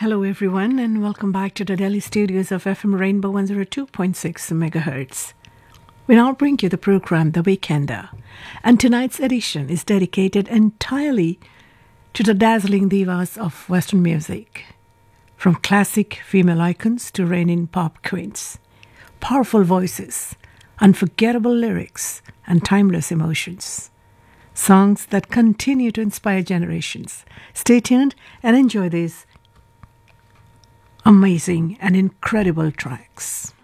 Hello, everyone, and welcome back to the Delhi studios of FM Rainbow 102.6 megahertz. We now bring you the program The Weekender, and tonight's edition is dedicated entirely to the dazzling divas of Western music. From classic female icons to reigning pop queens. Powerful voices, unforgettable lyrics, and timeless emotions. Songs that continue to inspire generations. Stay tuned and enjoy these amazing and incredible tracks.